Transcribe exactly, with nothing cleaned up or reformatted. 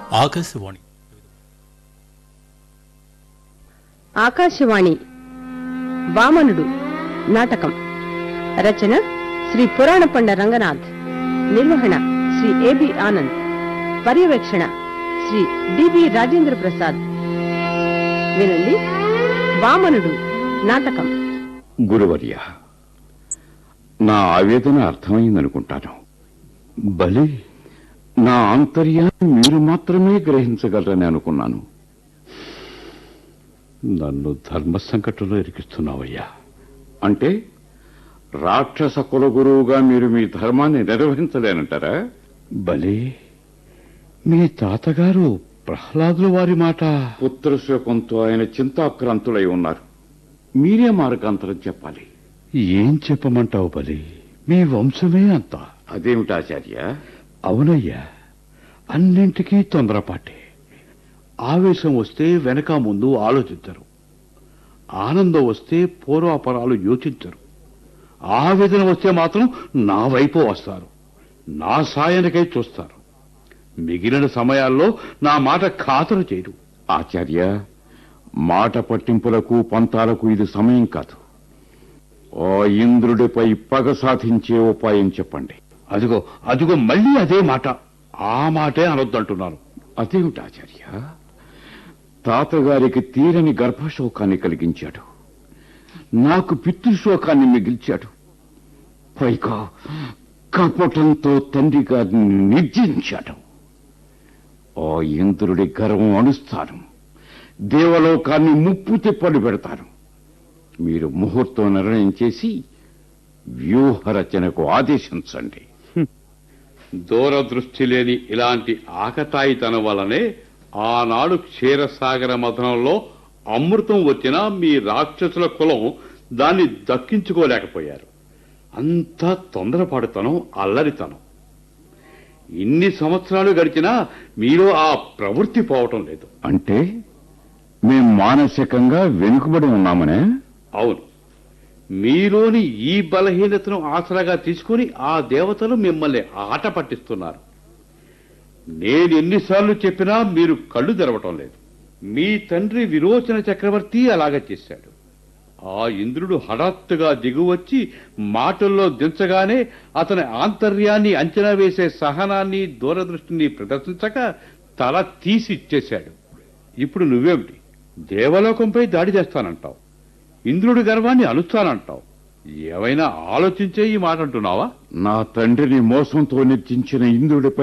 ఆకాశవాణి ఆకాశవాణి వామనుడు నాటకం రచన శ్రీ పురాణపండ రంగనాథ్, నిర్వహణ శ్రీ ఏబి ఆనంద్, పర్యవేక్షణ శ్రీ డిబి రాజేంద్ర ప్రసాద్. వినండి వామనుడు నాటకం. గురువర్య, నా ఆవేదన అర్థమైందనుకుంటాను. బలి, నా ఆంతర్యాన్ని మీరు మాత్రమే గ్రహించగలరని అనుకున్నాను. నన్ను ధర్మ సంకటంలో ఇరికిస్తున్నావయ్యా. అంటే రాక్షస కుల గురువుగా మీరు మీ ధర్మాన్ని నిర్వహించలేనంటారా? బలి, మీ తాతగారు ప్రహ్లాదుల వారి మాట. పుత్రశోకంతో ఆయన చింతాక్రాంతులై ఉన్నారు. మీరే మార్గాంతరం చెప్పాలి. ఏం చెప్పమంటావు బలి? మీ వంశమే అంత. అదేమిటాచార్య? అవునయ్యా, అన్నింటికీ తొందరపాటే. ఆవేశం వస్తే వెనక ముందు ఆలోచించరు, ఆనందం వస్తే పూర్వాపరాలు యోచించరు, ఆవేదన వస్తే మాత్రం నా వైపు వస్తారు, నా సాయానికై చూస్తారు. మిగిలిన సమయాల్లో నా మాట ఖాతరు చేయరు. ఆచార్య, మాట పట్టింపులకు పంతాలకు ఇది సమయం కాదు. ఓ ఇంద్రుడిపై పగ సాధించే ఉపాయం చెప్పండి. అదిగో అదిగో మళ్ళీ అదే మాట. ఆ మాటే అనొద్దంటున్నాను. అదేమిటి ఆచార్య? తాతగారికి తీరని గర్భశోకాన్ని కలిగించాడు, నాకు పితృశోకాన్ని మిగిల్చాడు. పైగా కపటంతో తండ్రి గారిని నిర్జించాడు. ఓ ఇంద్రుడి గర్వం అణుస్తాను, దేవలోకాన్ని ముప్పు తిప్పలు పెడతాను. మీరు ముహూర్తం నిర్ణయం చేసి వ్యూహరచనకు ఆదేశించండి. దూరదృష్టి లేని ఇలాంటి ఆకతాయితనం వల్లనే ఆనాడు క్షీరసాగర మథనంలో అమృతం వచ్చినా మీ రాక్షసుల కులం దాన్ని దక్కించుకోలేకపోయారు. అంతా తొందరపాటుతనం, అల్లరితనం. ఇన్ని సంవత్సరాలు గడిచినా మీలో ఆ ప్రవృత్తి పోవటం లేదు. అంటే మేం మానసికంగా వెనుకబడి ఉన్నామనే? అవును, మీలోని ఈ బలహీనతను ఆసరాగా తీసుకుని ఆ దేవతలు మిమ్మల్ని ఆట పట్టిస్తున్నారు. నేను ఎన్నిసార్లు చెప్పినా మీరు కళ్ళు తెరవటం లేదు. మీ తండ్రి విరోచన చక్రవర్తి అలాగే చేశాడు. ఆ ఇంద్రుడు హఠాత్తుగా దిగువచ్చి మాటల్లో దించగానే అతని ఆంతర్యాన్ని అంచనా వేసే సహనాన్ని, దూరదృష్టిని ప్రదర్శించక తల తీసి ఇచ్చేశాడు. ఇప్పుడు నువ్వేమిటి? దేవలోకంపై దాడి చేస్తానంటావు, ఇంద్రుడి గర్వాన్ని అలుస్తానంటావు. ఏమైనా ఆలోచించే ఈ మాట అంటున్నావా? నా తండ్రిని మోసంతో నిర్జించిన ఇంద్రుడిపై